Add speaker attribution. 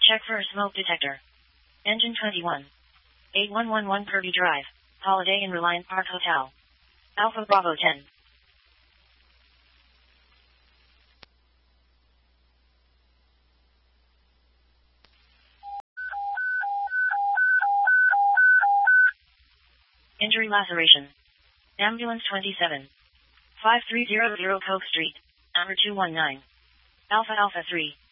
Speaker 1: Check for a smoke detector. Engine 21. 8111 Kirby Drive, Holiday Inn Reliant Park Hotel. Alpha Bravo 10. Injury laceration. Ambulance 27. 5300 Coke Street, number 219. Alpha Alpha 3.